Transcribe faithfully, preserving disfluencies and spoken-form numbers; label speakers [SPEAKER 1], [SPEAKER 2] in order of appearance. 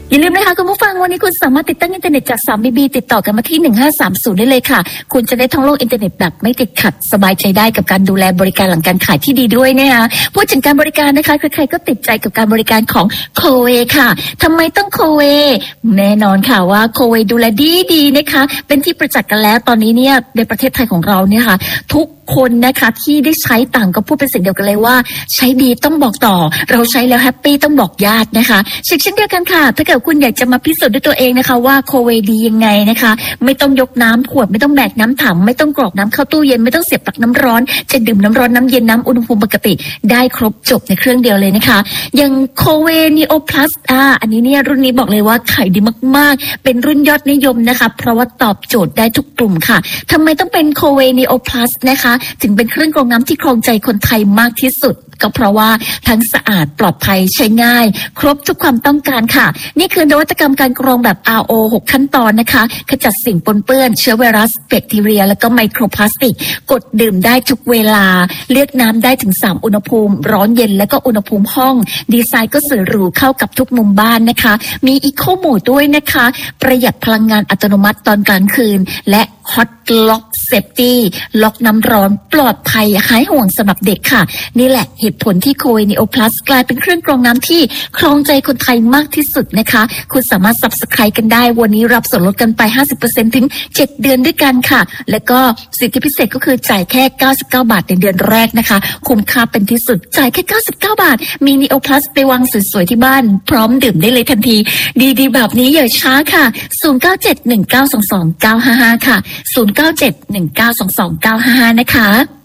[SPEAKER 1] อย่าลืมนะคะคุณผู้ฟังวันนี้คุณสามารถติดตั้งอินเทอร์เน็ตจาก สาม บี บี ติดต่อกันมาที่หนึ่งห้าสามศูนย์ได้เลยค่ะคุณจะได้ท่องโลกอินเทอร์เน็ตแบบไม่ติดขัดสบายใจได้กับการดูแลบริการหลังการขายที่ดีด้วยนะคะพูดถึงการบริการนะคะใครๆก็ติดใจกับการบริการของโคเวค่ะทำไมต้องโคเวแน่นอนค่ะว่าโคเวดูแลดีดีนะคะเป็นที่ประจักษ์กันแล้วตอนนี้เนี่ยในประเทศไทยของเราเนี่ยค่ะทุกคนนะคะที่ได้ใช้ต่างก็พูดเป็นเสียงเดียวกันเลยว่าใช้ดีต้องบอกต่อเราใช้แล้วแฮปปี้ต้องบอกญาตินะคะเช่นเดียวกันค่ะถ้าเกิดคุณอยากจะมาพิสูจน์ด้วยตัวเองนะคะว่าโคเวดียังไงนะคะไม่ต้องยกน้ำขวดไม่ต้องแบกน้ำถังไม่ต้องกรอกน้ำเข้าตู้เย็นไม่ต้องเสียบปลั๊กน้ำร้อนจะดื่มน้ำร้อนน้ำเย็นน้ำอุณหภูมิปกติได้ครบจบในเครื่องเดียวเลยนะคะอย่างโคเวนีโอพลัสอ่าอันนี้เนี่ยรุ่นนี้บอกเลยว่าขายดีมากๆเป็นรุ่นยอดนิยมนะคะเพราะว่าตอบโจทย์ได้ทุกกลุ่มค่ะทำไมต้องเป็นโคเวนีโอพลัสนะคะถึงเป็นเครื่องกรองน้ำที่ครองใจคนไทยมากที่สุดก็เพราะว่าทั้งสะอาดปลอดภัยใช้ง่ายครบทุกความต้องการค่ะนี่คือนวัตกรรมการกรองแบบ อาร์ โอ หกขั้นตอนนะคะขจัดสิ่งปนเปื้อนเชื้อไวรัสแบคทีเรียแล้วก็ไมโครพลาสติกกดดื่มได้ทุกเวลาเลือกน้ำได้ถึงสามอุณหภูมิร้อนเย็นและก็อุณหภูมิห้องดีไซน์ก็สวยหรูเข้ากับทุกมุมบ้านนะคะมีอีโคโหมดด้วยนะคะประหยัดพลังงานอัตโนมัติตอนกลางคืนและฮอตล็อกเซฟตี้ล็อกน้ำร้อนปลอดภัยหายห่วงสำหรับเด็กค่ะนี่แหละเหตุผลที่โคเวนีโอพลัสกลายเป็นเครื่องกรองน้ำที่ครองใจคนไทยมากที่สุดนะคะคุณสามารถ ซับสไครบ์ กันได้วันนี้รับส่วนลดกันไป ห้าสิบเปอร์เซ็นต์ ถึงเจ็ดเดือนด้วยกันค่ะแล้วก็สิทธิพิเศษก็คือจ่ายแค่เก้าสิบเก้าบาทในเดือนแรกนะคะคุ้มค่าเป็นที่สุดจ่ายแค่เก้าสิบเก้าบาทมีนีโอพลัสไปวางสวยๆที่บ้านพร้อมดื่มได้เลยทันทีดีๆแบบนี้อย่าช้าค่ะศูนย์ เก้า เจ็ด หนึ่ง เก้า สอง สอง เก้า ห้า ห้าค่ะศูนย์ เก้า เจ็ด หนึ่ง เก้า สอง สอง เก้า ห้า ห้านะคะ